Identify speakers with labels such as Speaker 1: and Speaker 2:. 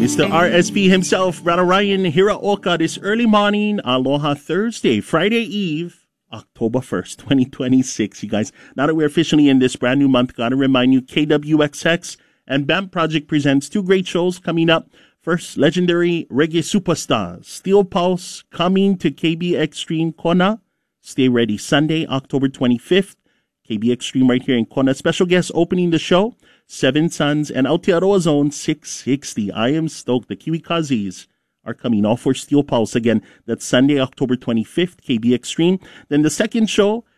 Speaker 1: Mr. RSP himself, Brother Ryan Hiraoka, this early morning, Aloha Thursday, Friday Eve, October 1st, 2026. You guys, now that we're officially in this brand new month, gotta remind you, KWXX and BAM Project presents two great shows coming up. First, legendary reggae superstars, Steel Pulse, coming to KB Extreme Kona. Stay ready, Sunday, October 25th. KB Extreme right here in Kona. Special guest opening the show, Seven Sons and Aotearoa Zone 660. I am stoked. The Kiwi Kazis are coming all for Steel Pulse again. That's Sunday, October 25th, KB Extreme. Then the second show,